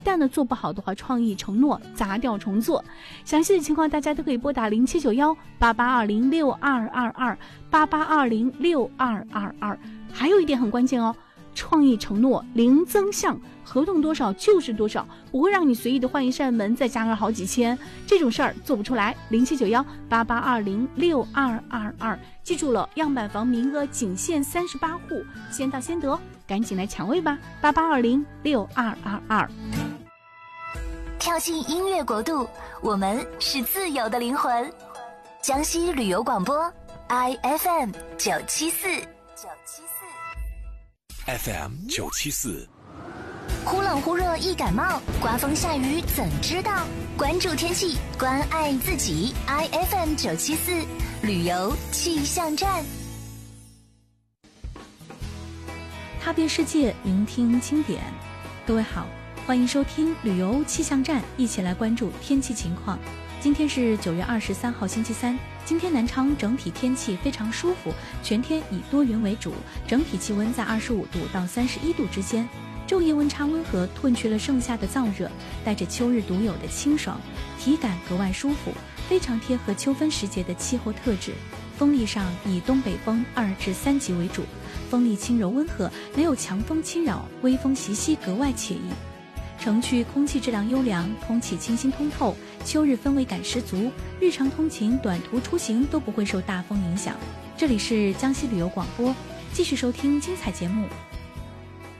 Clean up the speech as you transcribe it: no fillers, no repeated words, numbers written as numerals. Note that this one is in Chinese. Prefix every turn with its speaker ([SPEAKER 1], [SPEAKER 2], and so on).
[SPEAKER 1] 但呢做不好的话，创意承诺砸掉重做。详细的情况大家都可以拨打07918820622288206222。还有一点很关键哦，创意承诺零增项，合同多少就是多少，不会让你随意的换一扇门再加个好几千，这种事儿做不出来。079188206222，记住了，样板房名额仅限38户，先到先得，赶紧来抢位吧！88206222。
[SPEAKER 2] 跳进音乐国度，我们是自由的灵魂。江西旅游广播 ，IFM 974。
[SPEAKER 3] FM 974，
[SPEAKER 2] 忽冷忽热易感冒，刮风下雨怎知道？关注天气，关爱自己。IFM 974旅游气象站，
[SPEAKER 1] 踏遍世界，聆听经典。各位好，欢迎收听旅游气象站，一起来关注天气情况。今天是9月23号星期三，今天南昌整体天气非常舒服，全天以多云为主，整体气温在25度到31度之间，昼夜温差温和，褪去了盛夏的燥热，带着秋日独有的清爽，体感格外舒服，非常贴合秋分时节的气候特质。风力上以东北风2至3级为主，风力轻柔温和，没有强风侵扰，微风习习，格外惬意。城区空气质量优良，空气清新通透，秋日氛围感十足，日常通勤、短途出行都不会受大风影响。这里是江西旅游广播，继续收听精彩节目，